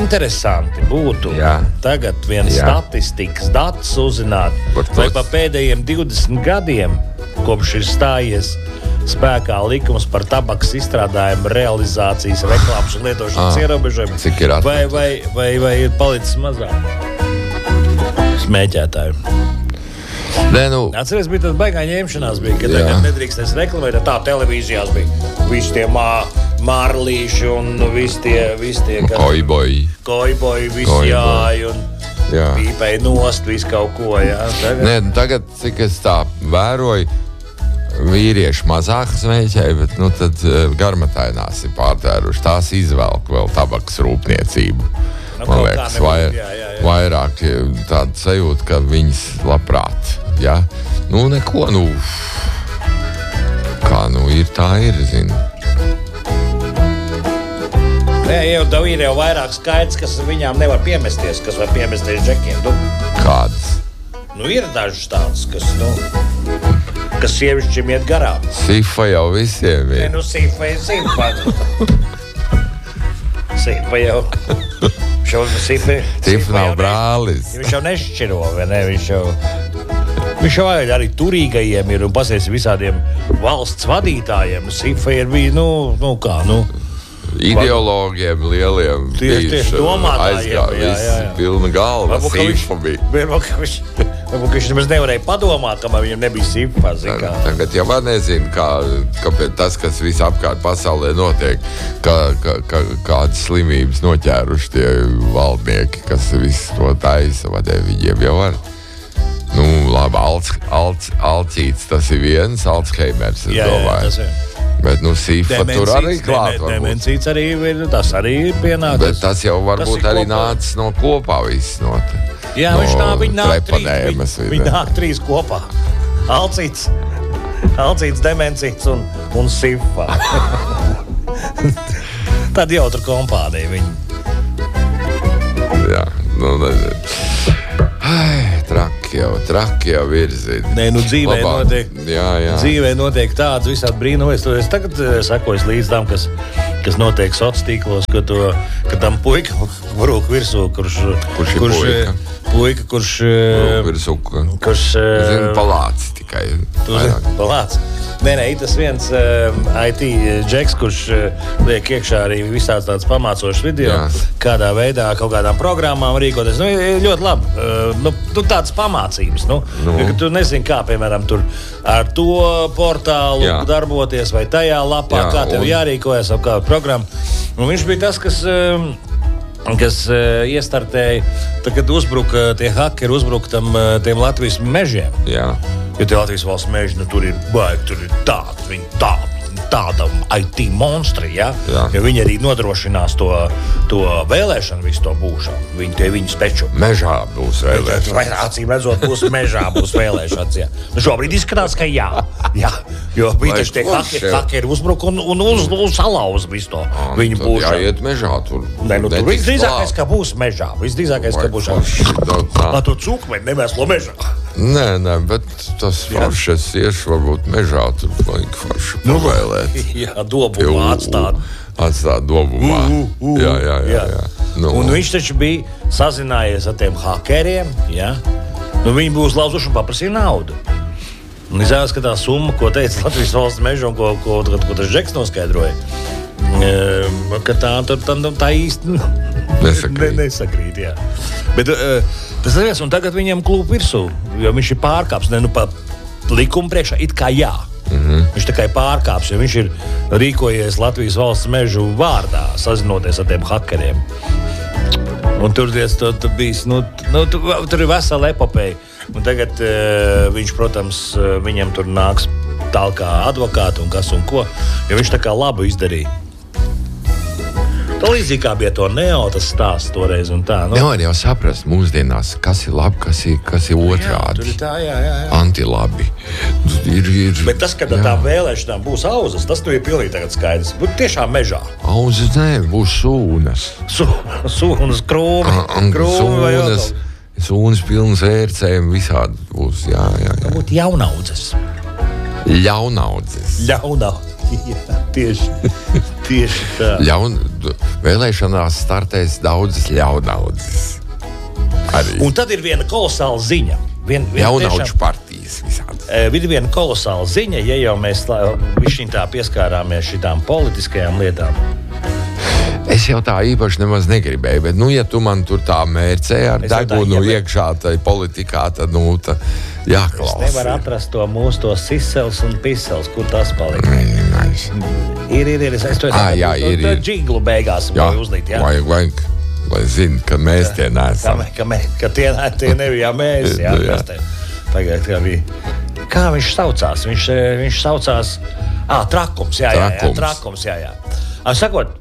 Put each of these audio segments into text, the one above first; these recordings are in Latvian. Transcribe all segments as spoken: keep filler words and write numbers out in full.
interesanti būtu Jā. tagad viens Jā. statistikas datus uzzināt, Par vai to- pa pēdējiem divdesmit gadiem, kopš ir stājies spēkā likums par tabakas izstrādājumu realizācijas, reklāmas un lietošanas Ah, ierobežojumu, cik ir atmests? vai, vai, vai, vai ir palicis mazāk smēķētāju. Nē, nu, Atceries, bija tas baigā ņemšanās, bija, ka Jā. tagad nedrīkstēs reklamēt, tā televīzijās bija visi tie mā, mārlīši un visi tie, visi tie kas- kojboji. Kojboji, visi Kojboji. jāj un Jā. pīpēja nost, visu kaut ko, jā. Tagad, Nē, nu, tagad, cik es tā vēroju, vīrieši mazāk smēķēja, bet nu, tad uh, garmatainās ir pārtēruši. Tās izvelk vēl tabakas rūpniecību. Nu, Man kaut kā liekas, nebūtu, vai, jā, jā, jā. vairāk eh, tāda sajūta, ka viņas labprāt. Ja? Nu, neko, nu, kā nu ir, tā ir, zinu. Nē, jau tev ir jau vairāk skaits, kas viņām nevar piemesties, kas var piemesties džekiem. Nu, Kādas nu ir dažas tādas, kas, nu, kas sievišķim iet garām. sifa jau visiem Nē, ir. nu, sīpa ir sīpa. Sīpa jau. Šo sīpa ir. Sifa nav brālis. Viņš jau nešķiro, vai ne? Viņš jau, viņš jau arī turīgajiem ir un pasies visādiem valsts vadītājiem. Sifa ir bija, nu, nu kā, nu. Ideologiem lieliem Tieši- tieši domātājiem, aizgā, jā, viss jā, jā. pilna galva, Varbūt, ka viņš, sifa bija. varbūt, ka viņš, varbūt, ka viņš nemaz nevarēja padomāt, kamēr viņam nebija sifa. zini kā. Tagad jau man nezinu, kā, kāpēc tas, kas visapkārt pasaulē notiek, kā, kā, kā, kādas slimības noķēruši tie valdnieki, kas visu to taisa, vai viņiem jau var. Nu, labi, Alts, Alts, Alcīts tas ir viens, Alzheimers, es Jā, jā, domāju. tas ir. Bet, nu, Sifa tur arī klāt. varbūt. Demencīts arī ir, tas arī ir pienācis. Bet tas jau varbūt ir arī kopā. nācis no kopā viss no te. Jā, no viņš nāk, viņi nāk trīs, trepanēmas, viņi, vai viņi ne? nāk trīs kopā. Alcīts, Alcīts, Demencīts un, un Sifa. Tad jau tur kompānija viņi. Jā, nu, nezinu. Ai, traki jau, traki jau ir, zini. Nē, nu dzīvē Labāk. notiek. Jā, jā. Dzīvē notiek tāds visādi brīnumi. Es, es tagad eh, sekoju līdz tam, kas, kas notiek sociālos tīklos, ka, to, ka tam puikam brūk virsū, kurš, Kurš ir kurš, puika? eh, puika, kurš, eh, Virsūka. kurš eh, Zinu, palāci tikai. Tu vairāk. zini, palāc. Nē, nē, tas viens uh, I T džeks, kurš uh, liek iekšā arī visāds tāds pamācošs video, Jā. kādā veidā kaut kādām programmām rīkoties. Nu, ir ļoti labi. Uh, nu, nu, tādas pamācības. Nu, Nu. nu. Tu nezini, kā, piemēram, tur ar to portālu Jā. darboties vai tajā lapā, Jā, kā tev un- jārīkojas ap kādu programmu. Un viņš bija tas, kas... Um, kas uh, iestartēja, tad, kad uzbruka tie hakeri, uzbruka tam uh, tiem Latvijas mežiem. Jā. Jo tie Latvijas valsts meži, nu, tur ir baigi, tur ir tādi, viņi tādi. Tāda I T monstri, ja? Jā. Jo viņi arī nodrošinās to, to vēlēšanu, visu to būšanu. Viņi tie viņu speču. Mežā būs vēlēšana. Vai acīm redzot, būs mežā, būs vēlēšanas. Jā. Nu, šobrīd izskatās, ka jā. jā. Jo bija taču tie kurš hakeri, jau? hakeri uzbruka un, un uz, uz salauza visu to viņu Tad būšanu. jāiet mežā tur. Nē, nu, tur netiks visdrīzākais, klāt. ka būs mežā. Visdrīzākais, ka Vai būs forši, nu, tā. mežā. Tu cūkmeni nemēslo mežā. Nē, nē, bet tas forši es iešu varbūt mežā, tur vajag forši pavēlēt. Jā, dobumā atstāt. Atstāt dobumā. U, u, u. Jā, jā, jā. jā. Nu, Un viņš taču bija sazinājies ar tiem hakeriem. Ja? Nu, viņi būs lauzuši un paprasīja naudu. Un izrādās, ka tā summa, ko teica Latvijas valsts meža un ko, ko, ko, ko tas Džeks noskaidroja, e, ka tā, tā, tā, tā īsti Nesakrīt. ne, nesakrīt. Jā. Bet e, tas ir viens, un tagad viņam klūp virsū, jo viņš ir pārkāps. Ne, nu, pa likuma priekšā it kā jā. Mm-hmm. Viņš tā kā ir pārkāps, jo viņš ir rīkojies Latvijas valsts mežu vārdā, sazinoties ar tiem hakeriem. Un tur diez, tu, tu bijis, nu, nu, tu, tur ir vesela epopeja. Un tagad uh, viņš, protams, uh, viņam tur nāks tālāk kā advokāti un kas un ko, jo viņš tā kā labu izdarīja. Tā līdzīgi kā bija to Neo, tas stāsts toreiz un tā. Nu, nevar jau saprast mūsdienās, kas ir labi, kas ir, kas ir jā, tur otrādi. ir tā, jā, jā, jā. Antilabi. Ir, ir, Bet tas, ka jā. tā vēlēšanām būs auzas, tas tur ir pilnīgi tagad skaidrs. Būtu tiešām mežā. Auzas, nē, būs sūnas. Su, sūnas krūmi, Un krūmi vai Sūnas, vēl sūnas pilnas ērcēm, visādi būs. Jā, jā, jā. būtu jaunaudzes. Ļaunaudzes. Ļaunaudzes. Jā, tieši, tieši tā. Ļaun, vēlēšanās startēs daudzas ļaunaudzes. Arī. Un tad ir viena kolosāla ziņa. Vien, vien Ļaunauģu tiešām, partijas visādi. ir viena kolosāla ziņa, ja jau mēs višķiņ tā pieskārāmies šitām politiskajām lietām. Es jau tā īpaši nemaz negribēju, bet, nu, ja tu man tur tā mērcē ar degunu ja iekšā tai politikā, tad, nu, tā jāklausa. Es nevaru atrast to mūsu to sisels un pisels, kur tas palika. Mm, nice. Ir, ir, ir, es, es to esmu. Ah, jā, ir, ir. Džinglu beigās Jā, uzlīt, jā. vajag, vajag, lai zina, ka mēs tie neesam. Ka, ka, mē, ka tie, tie nebija mēs, jā. jā. Te, tagad, kā, bija. Kā viņš saucās? Viņš, viņš saucās, ā, Trakums, jā, jā, jā, Trakums, jā, jā. A, sakot,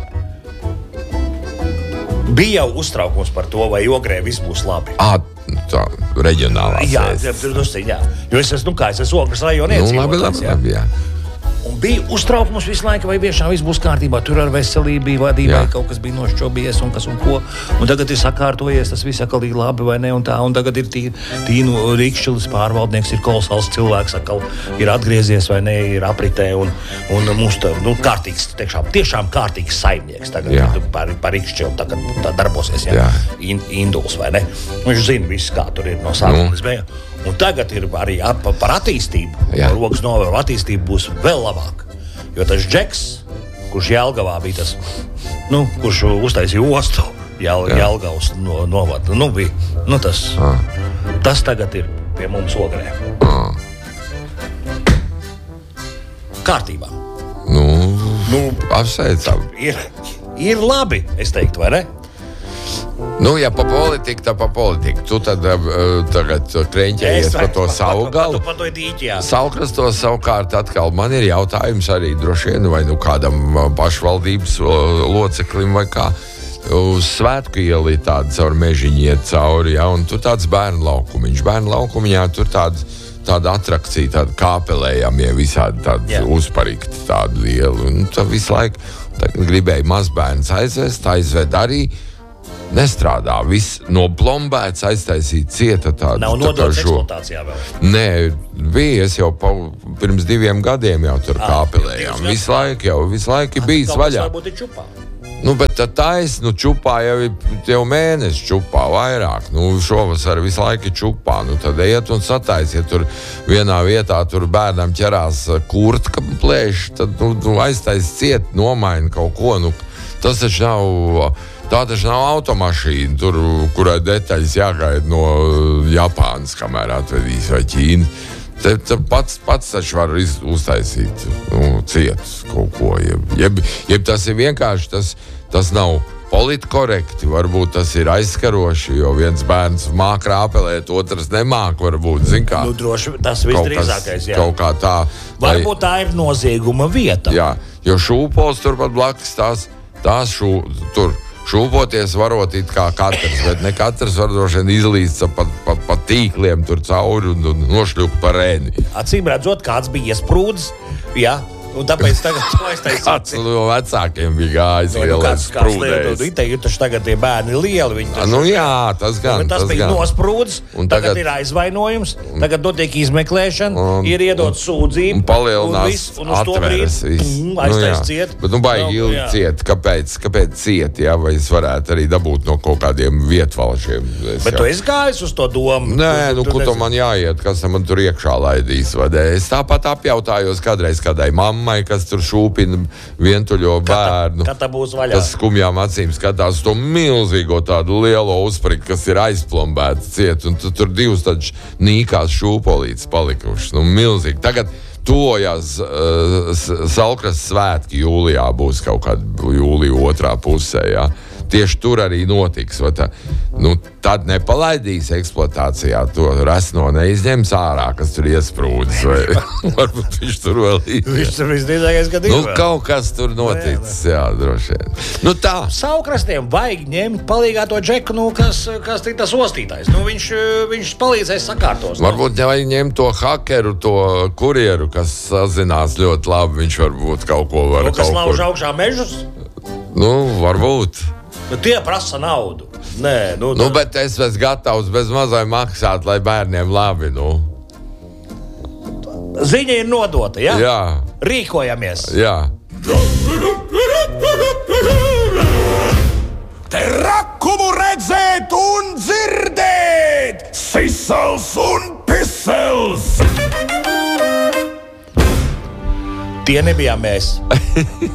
bija jau uztraukums par to, vai Ogrē viss būs labi. Ā, tā, reģionālās Jā, vēstis. jā, jo es esmu, nu kā, es esmu Ogres rajona Nu, iedzīvotājs, labi, labi, jā. labi, jā. Un bija uztraukums visu laiku, vai tiešām viss būs kārtībā. Tur ar veselību bija vadībai, kaut kas bija nošķobies un kas un ko. Un tagad ir sakārtojies, tas viss atkal ir labi vai ne. Un, tā, un tagad ir tī, Tīnu Rikšķilis pārvaldnieks, ir kolosāls cilvēks, atkal ir atgriezies vai ne, ir apritē. Un, un mums tā, nu, kārtīgs, tiešām, tiešām kārtīgs saimnieks tagad jā. par, par Rikšķilu tagad tā darbosies, jā. Jā. In, Induls vai ne. Viņš zina viss, kā tur ir no sākuma līdz beigām. Un tagad ir arī ap, par attīstību. Rokas novēru attīstību būs vēl labāk. Jo tas Džeks, kurš Jelgavā bija tas, nu, kurš uztaisīja ostu Jel, Jelgavas no, novadu, nu, bija, nu, tas, ah. tas tagad ir pie mums Ogrē. Ah. Kārtībā. Nu, nu apsveicam. Ir, ir labi, es teiktu, vai ne? Nu, ja pa politiku, tad pa politiku. Tu tad uh, tagad kreņķējies par to savu galu. Par to dīķi, jā. Saukrastos savukārt atkal man ir jautājums arī droši vien, vai nu kādam pašvaldības loceklim vai kā. Uz Svētku ielu ir tāda caur mežiņu iet cauri, ja, un tur tāds bērnu laukumiņš. Bērnu laukumiņā tur tāds tāda atrakcija, tāda kāpelējamie visādi tādi yeah. uzparikti tādi lieli. Un tā visu laiku gribēja mazbērns aizvest, aizved arī. Nestrādā, viss noplombēts, aiztaisīt cieta tādu. Nav nodots eksploatācijā vēl? Nē, bija, es jau pa, pirms diviem gadiem jau tur à, kāpelējām. Visu laiku jau, visu laiku ir bijis vaļā. Varbūt ir čupā. Nu, bet tā tais, nu, čupā jau ir jau mēnesis čupā vairāk. Nu, šovasar visu laiku ir čupā. Nu, tad ejiet un sataisiet tur vienā vietā, tur bērnam ķerās kurtka plēš, tad, nu, nu aiztais ciet, nomaina kaut ko. Nu, tas taču nav... Tā taču nav automašīna, tur, kurai detaļas jāgaida no Japānas, kamēr atvedīs vai Ķīna. Te, te pats, pats taču var iz, uztaisīt nu, cietus kaut ko. Jeb, jeb, jeb tas ir vienkārši, tas, tas nav politkorekti, varbūt tas ir aizskaroši, jo viens bērns māk rāpelēt, otrs nemāk, varbūt, zin kā. Nu, droši, tas visdrīzākais, jā. Kaut kā tā. Varbūt lai, tā ir nozieguma vieta. Jā, jo šūpols turpat blakus tās, tās šū, tur. Šūpoties varot it kā katrs, bet ne katrs var droši vien izlīst pa, pa, pa tīkliem tur cauri un, un nošļukt pa rēni. Acīm redzot, kāds bija iesprūdis, jā, un tāpēc tagad to aiztaisīt. Kāds no vecākiem bija gājis no, lielais sprūdējs. Te ir taču tagad tie bērni lieli. Viņi taču, nu jā, tas gan. Tas, tas bija gan. Nosprūdis, tagad, tagad ir aizvainojums, tagad notiek izmeklēšana, un, ir iedot sūdzību. Un palielinās, un, viss, un uz to brīdi aiztais nu, ciet. Bet nu baigi ilgi no, ciet. Kāpēc, kāpēc ciet, jā? Vai es varētu arī dabūt no kaut kādiem vietvalšiem? Es, bet jā. Tu esi gājis uz to domu? Nē, tu, nu, tu, ko tu to man jāiet, kas man tur iekšā laidīs. Vadē. Es tāpat apjautājos kādreiz kādai mammai, kas tur šūpina vientuļo bērnu. Kad tā būs vaļā? Tas skumjām acīm skatās to milzīgo tādu lielo uzpriku, kas ir aizplombēts ciet, un tu, tur divas tādas nīkās šūpolītes palikušas. Nu, milzīgi. Tagad tojās uh, Salkras svētki jūlijā būs kaut kāda jūlija otrā pusē, jā. Tieši tur arī notiks. Tā, nu, tad nepalaidīs eksploatācijā to resno neizņems ārā, kas tur iesprūdis. Vai varbūt viņš tur vēl ir. Viņš tur visdīdākais, kad ir. Nu, kaut kas tur noticis, jā, droši vien. Nu, tā. Saukrastiem vajag ņemt palīgā to džeku, nu, kas, kas ir tas ostītājs. Nu, viņš, viņš palīdzēs sakārtos. Nu. Varbūt nevajag ņemt to hakeru, to kurieru, kas sazinās ļoti labi. Viņš varbūt kaut ko var. Nu, kas kaut lauž kur... augšā mežus? Nu, varbūt. Nu, tie prasa naudu. Nē, nu, nu, bet es esmu gatavs bez mazai maksāt, lai bērniem labi, nu. Ziņa ir nodota, ja? Jā. Rīkojamies. Jā. redzēt un dzirdēt! Sisels un pisels! Tie nebijām mēs.